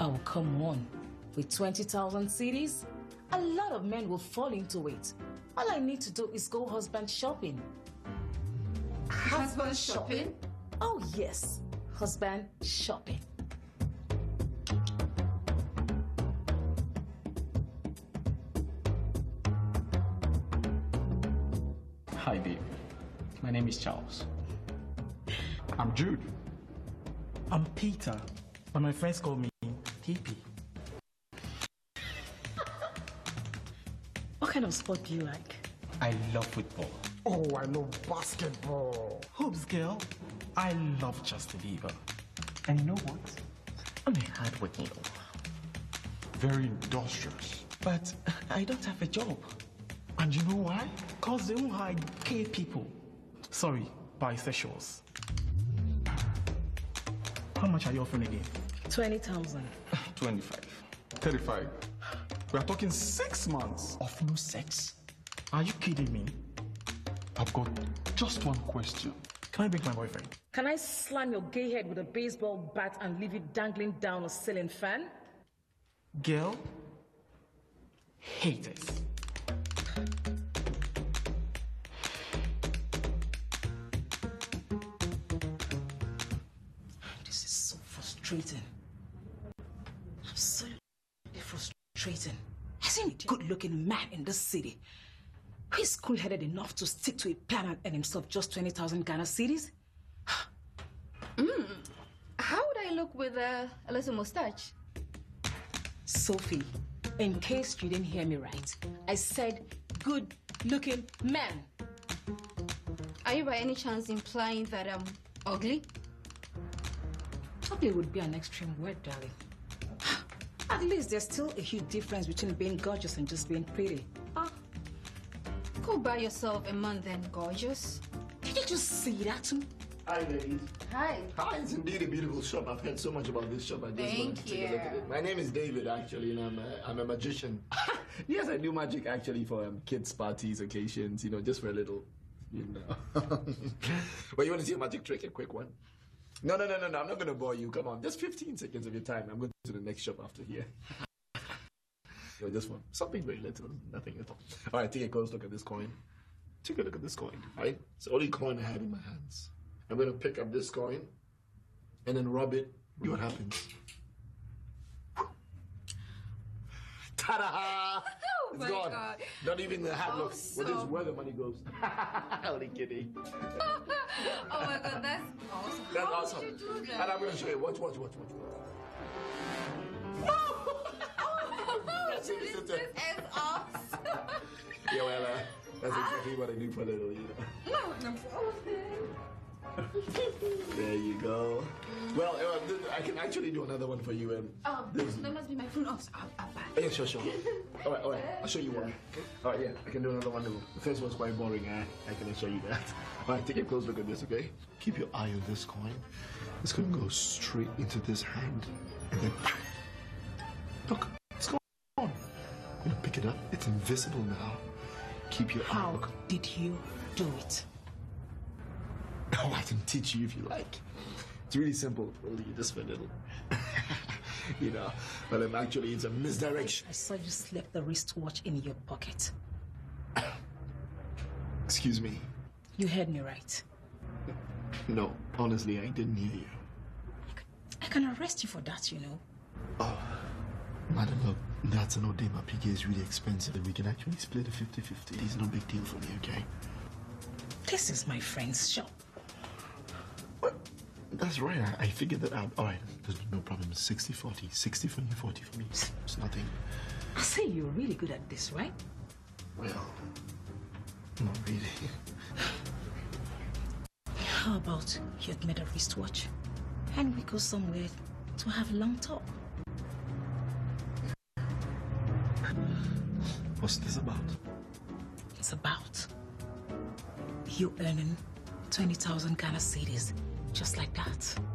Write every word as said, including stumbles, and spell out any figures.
Oh, come on. With twenty thousand cedis, a lot of men will fall into it. All I need to do is go husband shopping. Husband shopping? Oh, yes. Husband shopping. Hi, babe. My name is Charles. I'm Jude. I'm Peter, but my friends call me T P. What kind of sport do you like? I love football. Oh, I love basketball. Hoops girl, I love Justin Bieber. And you know what? I'm a hardworking girl, Very industrious. but I don't have a job. And you know why? Cause they won't hire gay people. Sorry, bisexuals. How much are you offering again? twenty thousand. twenty-five. thirty-five. We are talking six months. Of no sex? Are you kidding me? I've got just one question. Can I bring my boyfriend? Can I slam your gay head with a baseball bat and leave it dangling down a ceiling fan? Girl, haters. This is so frustrating. Absolutely frustrating. I seen a good-looking man in this city. He's cool-headed enough to stick to a plan and earn himself just twenty thousand Ghana cedis. How would I look with a, a little mustache? Sophie, in case you didn't hear me right, I said good-looking man. Are you by any chance implying that I'm ugly? Ugly would be an extreme word, darling. At least there's still a huge difference between being gorgeous and just being pretty. Ah, go buy yourself a man then, gorgeous. Did you just see that too? Hi, ladies. Hi. Hi, it's indeed a beautiful shop. I've heard so much about this shop. I just Thank wanted to take a look at you. it. My name is David, actually, and I'm a, I'm a magician. Yes, I do magic, actually, for um, kids' parties, occasions, you know, just for a little, you know. Well, you want to see a magic trick? A quick one? No, no, no, no, no. I'm not going to bore you. Come on. Just fifteen seconds of your time. I'm going to the next shop after here. You know, just for something very little. Nothing at all. All right, take a close look at this coin. Take a look at this coin, right? It's the only coin I have in my hands. I'm going to pick up this coin and then rub it. See what happens. Ta-da! Oh It's my gone. God. Not even the hat Oh, looks. Well, this is so- where the money goes. Only kidding. Oh my god, that's awesome. That's How awesome. did you do that? And I'm going to show you. Watch, watch, watch, watch. That's it, This that's is it. awesome. Yeah, well, uh, that's exactly what I do for a little, you know. There you go. Well, uh, th- I can actually do another one for you. Um, Oh, There's- that must be my phone. Oh, so I'll, I'll buy. yeah, sure, sure. All right, all right. I'll show you one. All right, yeah, I can do another one. Too. The first one's quite boring. Eh? I can show you that. All right, take a close look at this, okay? Keep your eye on this coin. It's going to go straight into this hand. And then, look, it's gone. I'm going to pick it up. It's invisible now. Keep your eye. How Look. did you do it? Oh, I can teach you if you like. It's really simple. Only just for a little. You know, but um, actually it's a misdirection. I saw you slip the wristwatch in your pocket. Excuse me. You heard me right. No, honestly, I didn't hear you. I can arrest you for that, you know. Oh, madam, look, that's an Odema P K is really expensive. We can actually split a fifty fifty. It's no big deal for me, okay? This is my friend's shop. Well, that's right. I, I figured that out. All right, there's no problem. sixty forty. sixty for you, forty for me. It's nothing. I say you're really good at this, right? Well, not really. How about you admit a wristwatch and we go somewhere to have a long talk? What's this about? It's about you earning twenty thousand Ghana cedis just like that.